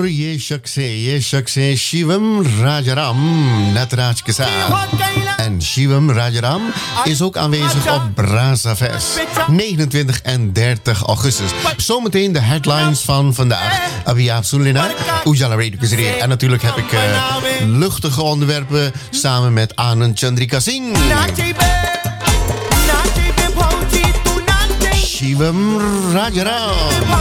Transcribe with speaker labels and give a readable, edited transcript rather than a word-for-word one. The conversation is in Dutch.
Speaker 1: ये शख्स है Shivam Rajaram, Nataraj ke sath. En Shivam Rajaram is ook aanwezig op Brazafest. 29 en 30 augustus. Zometeen de headlines van vandaag. Abia Sulina, Ujala Radio Kizri. En natuurlijk heb ik luchtige onderwerpen samen met Anand Chandrika Singh. Shivam Rajaram.